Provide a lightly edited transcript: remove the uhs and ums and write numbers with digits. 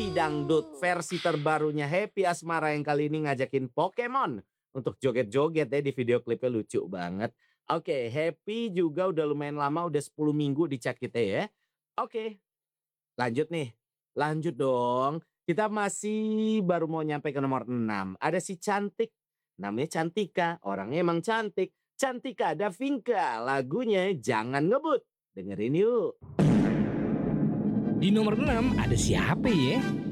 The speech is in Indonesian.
Happy Dangdut versi terbarunya Happy Asmara yang kali ini ngajakin Pokemon untuk joget-joget ya di video klipnya lucu banget. Oke, Happy juga udah lumayan lama, udah 10 minggu di chat kita ya. Oke, lanjut nih. Lanjut dong. Kita masih baru mau nyampe ke nomor 6. Ada si cantik. Namanya Cantika. Orangnya emang cantik. Cantika Davinka. Lagunya Jangan Ngebut. Dengerin yuk. Di nomor 6 ada siapa ya?